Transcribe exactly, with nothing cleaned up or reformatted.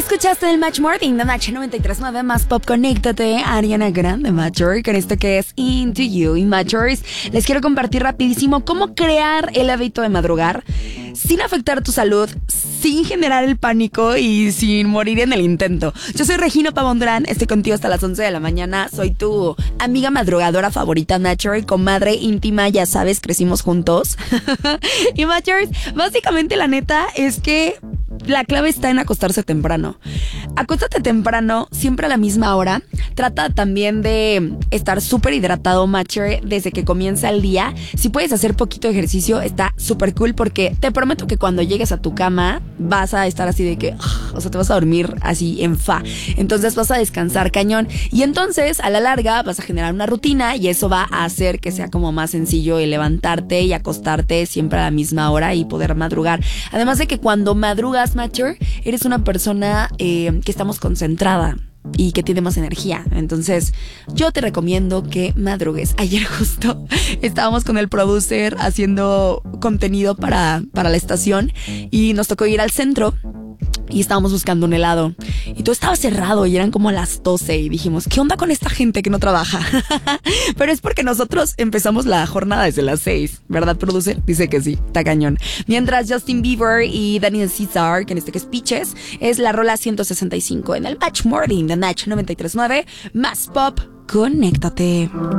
Escuchaste el Match Morning de Match noventa y tres punto nueve más Pop. Conéctate, Ariana Grande, Matcher, con esto que es Into You. Y Matchers, les quiero compartir rapidísimo cómo crear el hábito de madrugar sin afectar tu salud, sin generar el pánico y sin morir en el intento. Yo soy Regina Pavón Durán, estoy contigo hasta las once de la mañana. Soy tu amiga madrugadora favorita, Matcher, comadre íntima, ya sabes, crecimos juntos. Y Matchers, básicamente la neta es que la clave está en acostarse temprano. Acuéstate temprano, siempre a la misma hora. Trata también de estar súper hidratado, Matcher, desde que comienza el día. Si puedes hacer poquito ejercicio, está súper cool, porque te prometo que cuando llegues a tu cama vas a estar así de que, o sea, te vas a dormir así en fa. Entonces vas a descansar cañón. Y entonces, a la larga, vas a generar una rutina y eso va a hacer que sea como más sencillo el levantarte y acostarte siempre a la misma hora y poder madrugar. Además de que cuando madrugas, Matcher, eres una persona eh, que estamos concentrada y que tiene más energía. Entonces yo te recomiendo que madrugues. Ayer justo estábamos con el producer haciendo contenido para, para la estación y nos tocó ir al centro y estábamos buscando un helado y todo estaba cerrado y eran como las doce y dijimos, ¿qué onda con esta gente que no trabaja? Pero es porque nosotros empezamos la jornada desde las seis, ¿verdad, producer? Dice que sí, está cañón. Mientras Justin Bieber y Daniel Caesar, que en este que es Peaches, es la rola ciento sesenta y cinco en el Match Morning de Match noventa y tres punto nueve más Pop. Conéctate.